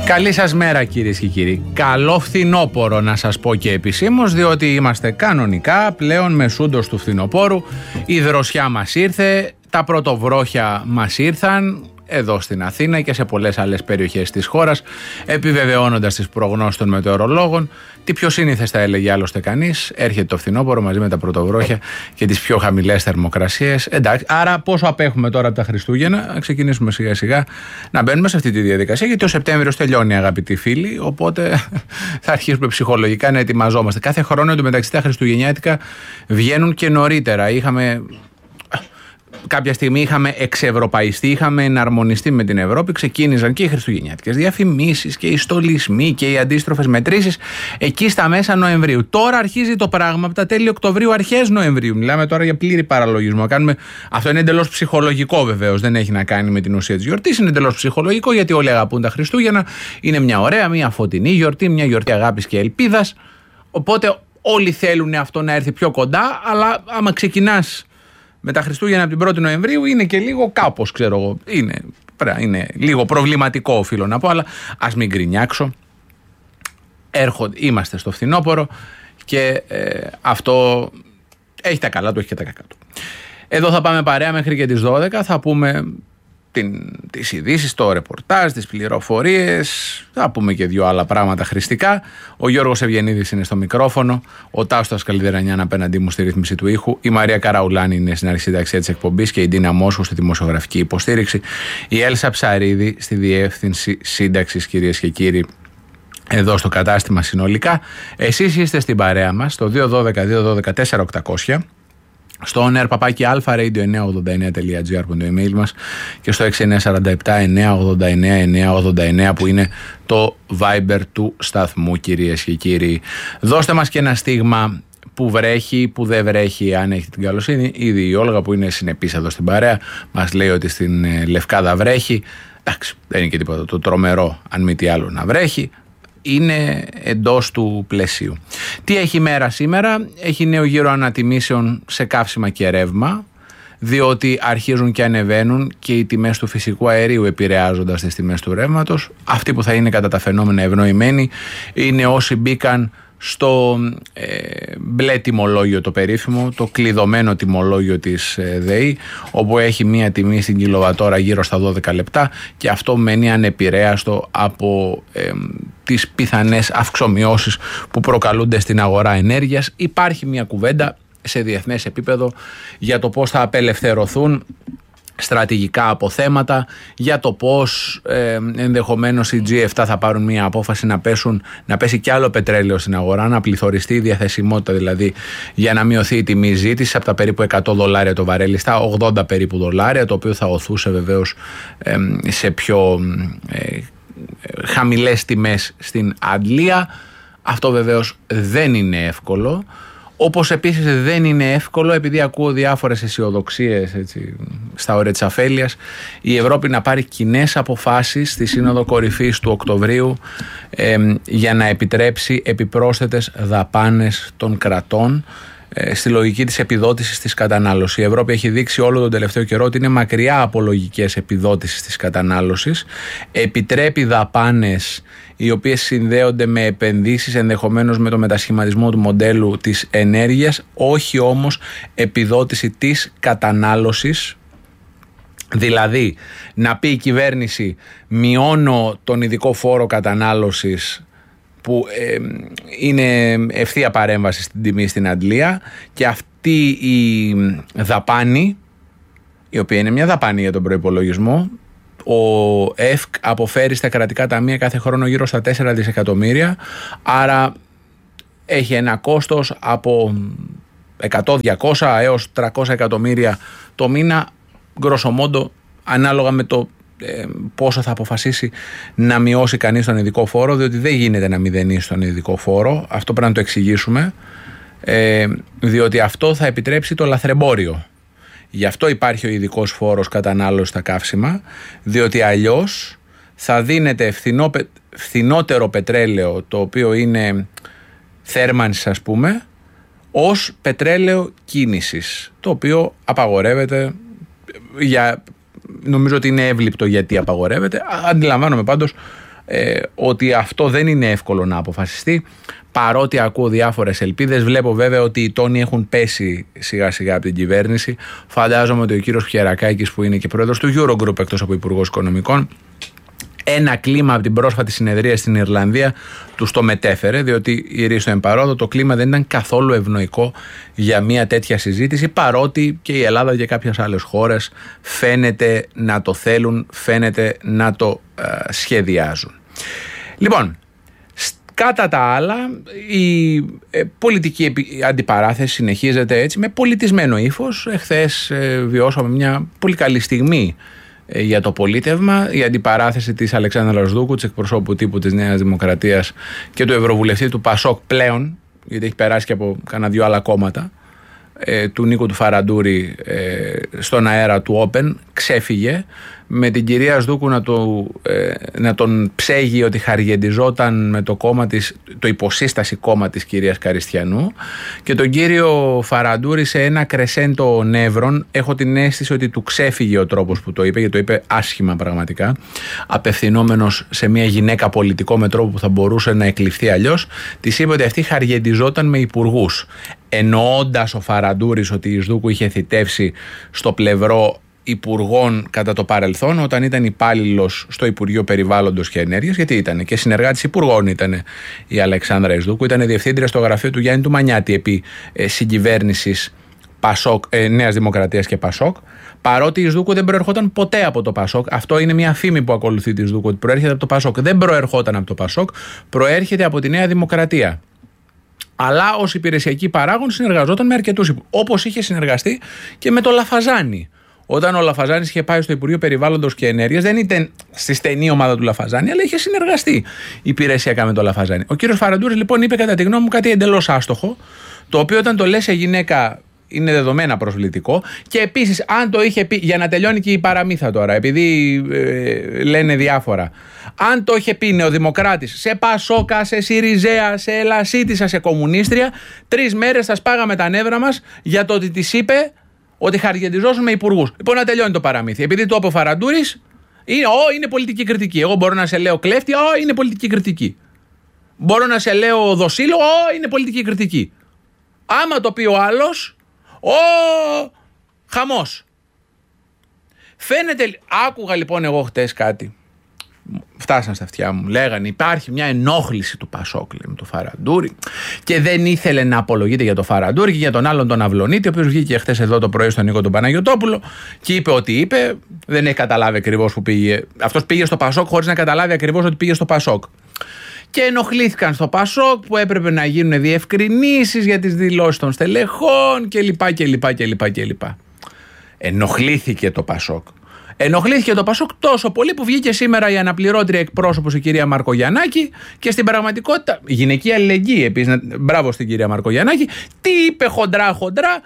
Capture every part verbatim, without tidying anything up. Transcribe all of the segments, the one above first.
Καλή σας μέρα κυρίες και κύριοι. Καλό φθινόπωρο να σας πω και επισήμως, διότι είμαστε κανονικά πλέον μεσούντος του φθινοπόρου. Η δροσιά μας ήρθε, τα πρωτοβρόχια μας ήρθαν εδώ στην Αθήνα και σε πολλές άλλες περιοχές της χώρας, επιβεβαιώνοντας τις προγνώσεις των μετεωρολόγων. Τι πιο σύνηθες θα έλεγε άλλωστε κανείς, έρχεται το φθινόπωρο μαζί με τα πρωτοβρόχια και τις πιο χαμηλές θερμοκρασίες. Εντάξει, άρα πόσο απέχουμε τώρα από τα Χριστούγεννα, να ξεκινήσουμε σιγά σιγά να μπαίνουμε σε αυτή τη διαδικασία, γιατί ο Σεπτέμβριος τελειώνει, αγαπητοί φίλοι, οπότε θα αρχίσουμε ψυχολογικά να ετοιμαζόμαστε. Κάθε χρόνο εντωμεταξύ τα Χριστουγεννιάτικα βγαίνουν και νωρίτερα. Είχαμε... Κάποια στιγμή είχαμε εξευρωπαϊστεί, είχαμε εναρμονιστεί με την Ευρώπη, ξεκίνησαν και οι χριστουγεννιάτικες διαφημίσεις και οι στολισμοί και οι αντίστροφες μετρήσεις εκεί στα μέσα Νοεμβρίου. Τώρα αρχίζει το πράγμα από τα τέλη Οκτωβρίου, αρχές Νοεμβρίου. Μιλάμε τώρα για πλήρη παραλογισμό. Κάνουμε... Αυτό είναι εντελώς ψυχολογικό βεβαίως, δεν έχει να κάνει με την ουσία της γιορτής. Είναι εντελώς ψυχολογικό γιατί όλοι αγαπούν τα Χριστούγεννα. Είναι μια ωραία, μια φωτεινή γιορτή, μια γιορτή αγάπης και ελπίδας. Οπότε όλοι θέλουν αυτό να έρθει πιο κοντά, αλλά άμα ξεκινάς με τα Χριστούγεννα από την πρώτη Νοεμβρίου είναι και λίγο κάπως, ξέρω εγώ, είναι, είναι λίγο προβληματικό οφείλω να πω, αλλά ας μην γκρινιάξω. Έρχονται, είμαστε στο φθινόπωρο και ε, αυτό έχει τα καλά του, έχει και τα κακά του. Εδώ θα πάμε παρέα μέχρι και τις δώδεκα, θα πούμε την, τις ειδήσεις, το ρεπορτάζ, τις πληροφορίες, θα πούμε και δύο άλλα πράγματα χρηστικά. Ο Γιώργος Ευγενίδης είναι στο μικρόφωνο, ο Τάστος Καλδερανιάν απέναντί μου στη ρύθμιση του ήχου, η Μαρία Καραουλάνη είναι στην αρχισυνταξία της εκπομπής και η Ντίνα Μόσχου στη δημοσιογραφική υποστήριξη, η Έλσα Ψαρίδη στη διεύθυνση σύνταξης, κυρίες και κύριοι, εδώ στο κατάστημα συνολικά. Εσείς είστε στην παρέα μας στο δύο ένα δύο δύο ένα δύο τέσσερα οκτώ μηδέν μηδέν, στο on air παπάκι alfa radio εννιακόσια ογδόντα εννέα τελεία gr που είναι το email μας και στο έξι εννιά τέσσερα επτά εννιακόσια ογδόντα εννέα εννιακόσια ογδόντα εννέα που είναι το Viber του σταθμού, κυρίες και κύριοι. Δώστε μας και ένα στίγμα που βρέχει, που δεν βρέχει, αν έχετε την καλοσύνη. Ήδη η Όλγα που είναι συνεπής εδώ στην παρέα μας λέει ότι στην Λευκάδα βρέχει. Εντάξει, δεν είναι και τίποτα το τρομερό, αν μη τι άλλο, να βρέχει. Είναι εντός του πλαισίου. Τι έχει η μέρα σήμερα? Έχει νέο γύρο ανατιμήσεων σε καύσιμα και ρεύμα, διότι αρχίζουν και ανεβαίνουν και οι τιμές του φυσικού αερίου, επηρεάζοντας τις τιμές του ρεύματος. Αυτοί που θα είναι κατά τα φαινόμενα ευνοημένοι είναι όσοι μπήκαν στο ε, μπλε τιμολόγιο, το περίφημο, το κλειδωμένο τιμολόγιο της ε, ΔΕΗ, όπου έχει μία τιμή στην κιλοβατόρα γύρω στα δώδεκα λεπτά και αυτό μένει ανεπηρέαστο από ε, τις πιθανές αυξομοιώσεις που προκαλούνται στην αγορά ενέργειας. Υπάρχει μία κουβέντα σε διεθνές επίπεδο για το πώς θα απελευθερωθούν στρατηγικά αποθέματα, για το πώς ε, ενδεχομένως οι τζι επτά θα πάρουν μια απόφαση να, πέσουν, να πέσει κι άλλο πετρέλαιο στην αγορά, να πληθωριστεί η διαθεσιμότητα δηλαδή, για να μειωθεί η τιμή ζήτηση από τα περίπου εκατό δολάρια το βαρέλι στα ογδόντα περίπου δολάρια, το οποίο θα οθούσε βεβαίως ε, σε πιο ε, χαμηλές τιμές στην Αγγλία. Αυτό βεβαίως δεν είναι εύκολο. Όπως επίσης δεν είναι εύκολο, επειδή ακούω διάφορες αισιοδοξίες έτσι, στα όρια της αφέλειας, η Ευρώπη να πάρει κοινές αποφάσεις στη Σύνοδο Κορυφής του Οκτωβρίου ε, για να επιτρέψει επιπρόσθετες δαπάνες των κρατών ε, στη λογική της επιδότησης της κατανάλωσης. Η Ευρώπη έχει δείξει όλο τον τελευταίο καιρό ότι είναι μακριά από λογικές επιδότησης της κατανάλωσης, επιτρέπει δαπάνες οι οποίες συνδέονται με επενδύσεις, ενδεχομένως με το μετασχηματισμό του μοντέλου της ενέργειας, όχι όμως επιδότηση της κατανάλωσης. Δηλαδή, να πει η κυβέρνηση μειώνω τον ειδικό φόρο κατανάλωσης που ε, είναι ευθεία παρέμβαση στην τιμή στην Αγγλία, και αυτή η δαπάνη, η οποία είναι μια δαπάνη για τον προϋπολογισμό, ο ΕΦΚ αποφέρει στα κρατικά ταμεία κάθε χρόνο γύρω στα τέσσερα δισεκατομμύρια, άρα έχει ένα κόστος από εκατό με διακόσια έως τριακόσια εκατομμύρια το μήνα, γκροσομόντο, ανάλογα με το ε, πόσο θα αποφασίσει να μειώσει κανείς τον ειδικό φόρο, διότι δεν γίνεται να μηδενίσει τον ειδικό φόρο, αυτό πρέπει να το εξηγήσουμε, ε, διότι αυτό θα επιτρέψει το λαθρεμπόριο. Γι' αυτό υπάρχει ο ειδικός φόρος κατανάλωσης στα καύσιμα, διότι αλλιώς θα δίνεται φθηνό, φθηνότερο πετρέλαιο, το οποίο είναι θέρμανσης ας πούμε, ως πετρέλαιο κίνησης, το οποίο απαγορεύεται, για, νομίζω ότι είναι εύληπτο γιατί απαγορεύεται, αντιλαμβάνομαι πάντως ε, ότι αυτό δεν είναι εύκολο να αποφασιστεί. Παρότι ακούω διάφορες ελπίδες, βλέπω βέβαια ότι οι τόνοι έχουν πέσει σιγά σιγά από την κυβέρνηση. Φαντάζομαι ότι ο κύριος Πιερακάκης, που είναι και πρόεδρος του Eurogroup εκτός από υπουργός οικονομικών, ένα κλίμα από την πρόσφατη συνεδρία στην Ιρλανδία τους το μετέφερε, διότι η ρίστο εμπαρόδο το κλίμα δεν ήταν καθόλου ευνοϊκό για μια τέτοια συζήτηση, παρότι και η Ελλάδα και κάποιες άλλες χώρες φαίνεται να το θέλουν, φαίνεται να το ε, σχεδιάζουν. Λοιπόν, κατά τα άλλα, η ε, πολιτική αντιπαράθεση συνεχίζεται έτσι με πολιτισμένο ύφος. Εχθές ε, βιώσαμε μια πολύ καλή στιγμή ε, για το πολίτευμα. Η αντιπαράθεση της Αλεξάνδρας Δούκου, της εκπροσώπου τύπου της Νέας Δημοκρατίας, και του ευρωβουλευτή του Πασόκ πλέον, γιατί έχει περάσει και από κάνα δυο άλλα κόμματα, ε, του Νίκου του Φαραντούρη ε, στον αέρα του Open, ξέφυγε, με την κυρία Σδούκου να, το, ε, να τον ψέγει ότι χαριεντιζόταν με το κόμμα της, το υποσύσταση κόμμα της κυρίας Καριστιανού, και τον κύριο Φαραντούρη σε ένα κρεσέντο νεύρων. Έχω την αίσθηση ότι του ξέφυγε ο τρόπος που το είπε, γιατί το είπε άσχημα πραγματικά, απευθυνόμενος σε μια γυναίκα πολιτικό με τρόπο που θα μπορούσε να εκλειφθεί αλλιώς. Της είπε ότι αυτή χαριεντιζόταν με υπουργούς, εννοώντας ο Φαραντούρης ότι η Σδούκου είχε θητεύσει στο πλευρό υπουργών κατά το παρελθόν, όταν ήταν υπάλληλος στο Υπουργείο Περιβάλλοντος και Ενέργειας, γιατί ήταν και συνεργάτης υπουργών ήταν η Αλεξάνδρα Ισδούκου, ήταν διευθύντρια στο γραφείο του Γιάννη του Μανιάτη επί ε, συγκυβέρνησης Πασόκ, ε, Νέας Δημοκρατίας και Πασόκ, παρότι η Ισδούκου δεν προερχόταν ποτέ από το Πασόκ. Αυτό είναι μια φήμη που ακολουθεί τη Ισδούκου, ότι προέρχεται από το Πασόκ. Δεν προερχόταν από το Πασόκ, προέρχεται από τη Νέα Δημοκρατία. Αλλά ως υπηρεσιακή παράγον συνεργαζόταν με αρκετούς, όπως είχε συνεργαστεί και με το Λαφαζάνη. Όταν ο Λαφαζάνης είχε πάει στο Υπουργείο Περιβάλλοντος και Ενέργειας, δεν ήταν στη στενή ομάδα του Λαφαζάνη, αλλά είχε συνεργαστεί υπηρεσιακά με το Λαφαζάνη. Ο κύριος Φαραντούρης λοιπόν είπε, κατά τη γνώμη μου, κάτι εντελώς άστοχο, το οποίο όταν το λες σε γυναίκα είναι δεδομένα προσβλητικό. Και επίσης, αν το είχε πει, για να τελειώνει και η παραμύθα τώρα, επειδή ε, λένε διάφορα, αν το είχε πει νεοδημοκράτης σε Πασόκα, σε Σιριζέα, σε Ελασίτισσα, σε Κομμουνίστρια, τρεις μέρες θα σπάγαμε τα νεύρα μας για το ότι της είπε ότι χαριεντιζόσουν με υπουργούς. Λοιπόν, να τελειώνει το παραμύθι. Επειδή το είπε ο Φαραντούρης, είναι, ό, είναι πολιτική κριτική. Εγώ μπορώ να σε λέω κλέφτη, ό, είναι πολιτική κριτική. Μπορώ να σε λέω δοσύλλο, ό, είναι πολιτική κριτική. Άμα το πει ο άλλος, ό, χαμός. Φαίνεται, άκουγα λοιπόν εγώ χτες κάτι. Φτάσαν στα αυτιά μου. Λέγανε υπάρχει μια ενόχληση του Πασόκ με το Φαραντούρη και δεν ήθελε να απολογείται για το Φαραντούρη και για τον άλλον τον Αυλονίτη, ο οποίος βγήκε χθες εδώ το πρωί στον Νίκο τον Παναγιωτόπουλο και είπε ότι είπε. Δεν έχει καταλάβει ακριβώς που πήγε. Αυτός πήγε στο Πασόκ χωρίς να καταλάβει ακριβώς ότι πήγε στο Πασόκ. Και ενοχλήθηκαν στο Πασόκ που έπρεπε να γίνουν διευκρινήσεις για τις δηλώσεις των στελεχών κλπ. κλπ, κλπ, κλπ. Ενοχλήθηκε το Πασόκ. Ενοχλήθηκε το Πασόκ τόσο πολύ που βγήκε σήμερα η αναπληρώτρια εκπρόσωπος, η κυρία Μαρκογιαννάκη, και στην πραγματικότητα, γυναική αλληλεγγύη επίσης, μπράβο στην κυρία Μαρκογιαννάκη, τι είπε χοντρά χοντρά,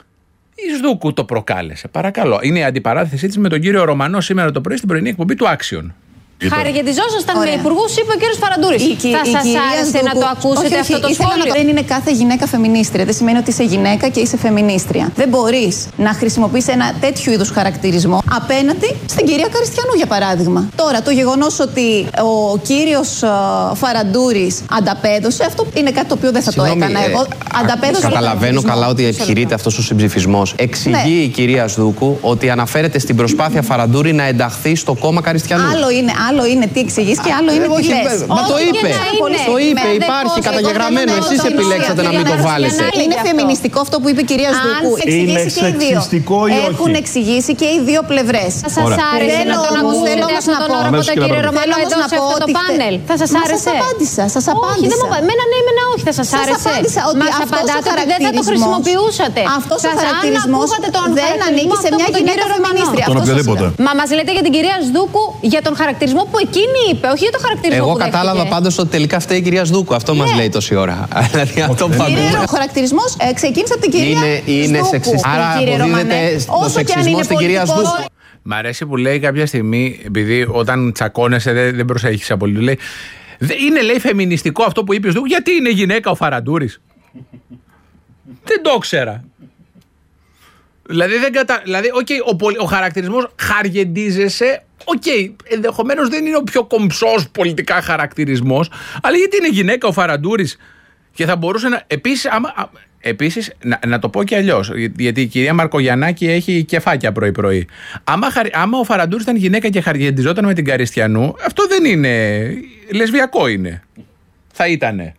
η Σδούκου το προκάλεσε. Παρακαλώ. Είναι η αντιπαράθεσή της με τον κύριο Ρωμανό σήμερα το πρωί στην πρωινή εκπομπή του Action. Χαριεντιζόσασταν με υπουργούς, είπε ο κύριος Φαραντούρης. Θα σας άρεσε να το ακούσετε όχι, όχι, αυτό το σχόλιο? Δεν είναι κάθε γυναίκα φεμινίστρια. Δεν σημαίνει ότι είσαι γυναίκα και είσαι φεμινίστρια. Δεν μπορείς να χρησιμοποιείς ένα τέτοιου είδους χαρακτηρισμό απέναντι στην κυρία Καριστιανού, για παράδειγμα. Τώρα, το γεγονός ότι ο κύριος Φαραντούρης ανταπέδωσε, αυτό είναι κάτι το οποίο δεν θα Συγγνώμη, το έκανα. Εγώ ανταπέδωσα. Καταλαβαίνω καλά ότι επιχειρείται αυτός ο συμψηφισμός. Εξηγεί ναι. η κυρία Σδούκου ότι αναφέρεται στην προσπάθεια Φαραντούρη να ενταχθεί στο κόμμα Καριστιανού. Άλλο είναι. Άλλο είναι τι εξηγείς και άλλο είναι τι λες. Μα το είπε, το είπε, υπάρχει καταγεγραμμένο. Εσείς επιλέξατε να μην το βάλετε. Είναι φεμινιστικό αυτό που είπε η κυρία Σδούκου. Είναι σεξιστικό ή όχι? Έχουν εξηγήσει και οι δύο πλευρές. Θα σας άρεσε να τον ακούσετε αυτόν τον όρο από τον κύριο Ρωμανό εδώ σε αυτό το πάνελ? Θα σας άρεσε? Σας απάντησα, σας απάντησα. Εμένα ναι, εμένα όχι, θα σας άρεσε? Μας απαντάτε ότι δεν θα το χρησιμοποιούσατε. Αυτός ο χαρακτηρισμός δεν ανήκει σε μια γυναίκα φεμινίστρια. Μα μας λέτε για την κυρία Σδούκου για τον χαρακτηρισμό που εκείνη είπε, όχι για το χαρακτηρισμό Εγώ που δέχτηκε. κατάλαβα πάντως ότι τελικά φταίει η κυρία Σδούκου. Αυτό ναι. μας λέει τόση ώρα. Δηλαδή αυτό που ο χαρακτηρισμός ε, ξεκίνησε από την κυρία είναι, είναι Σδούκου. Άρα αποδίδεται το σεξισμό στην κυρία Σδούκου. Μ' αρέσει που λέει κάποια στιγμή, επειδή όταν τσακώνεσαι δεν, δεν προσέχεις απολύτως, λέει, είναι λέει φεμινιστικό αυτό που είπε ο Σδούκου, γιατί είναι γυναίκα ο Φαραντούρης. Δεν το ξέρα. Δηλαδή, δεν κατα... δηλαδή okay, ο, πολ... ο χαρακτηρισμός χαργεντίζεσαι, οκ, okay, ενδεχομένως δεν είναι ο πιο κομψός πολιτικά χαρακτηρισμός, αλλά γιατί είναι γυναίκα ο Φαραντούρης και θα μπορούσε να... Επίσης, άμα... Επίσης να, να το πω και αλλιώς, γιατί η κυρία Μαρκογιαννάκη έχει κεφάκια πρωί-πρωί. Άμα, χαρ... άμα ο Φαραντούρης ήταν γυναίκα και χαργεντιζόταν με την Καριστιανού, αυτό δεν είναι... λεσβιακό είναι. Θα ήτανε.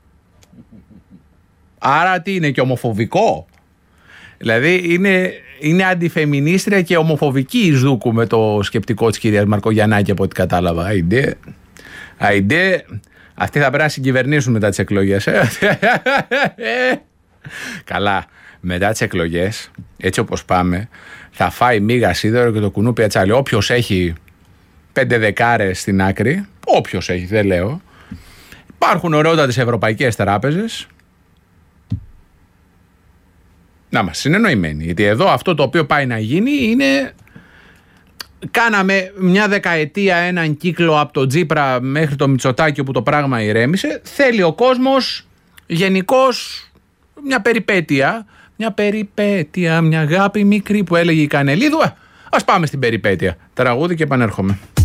Άρα τι είναι, και ομοφοβικό? Δηλαδή είναι, είναι αντιφεμινίστρια και ομοφοβική η Σδούκου με το σκεπτικό της κυρίας Μαρκογιαννάκη, από ό,τι κατάλαβα. Αϊντε, αϊντε, αυτοί θα πρέπει να συγκυβερνήσουν μετά τις εκλογές. Καλά, μετά τις εκλογές, έτσι όπως πάμε, θα φάει μίγα σίδερο και το κουνούπι ατσάλι. Όποιος έχει πέντε δεκάρες στην άκρη, όποιος έχει, δεν λέω, υπάρχουν ωραιότατες ευρωπαϊκές τράπεζες. Να μας συνεννοημένοι, γιατί εδώ αυτό το οποίο πάει να γίνει είναι... Κάναμε μια δεκαετία έναν κύκλο από το Τζίπρα μέχρι το Μητσοτάκη όπου το πράγμα ηρέμησε. Θέλει ο κόσμος γενικώς μια περιπέτεια, μια περιπέτεια, μια αγάπη μικρή που έλεγε η Κανελίδου. Ας πάμε στην περιπέτεια. Τραγούδι και επανέρχομαι.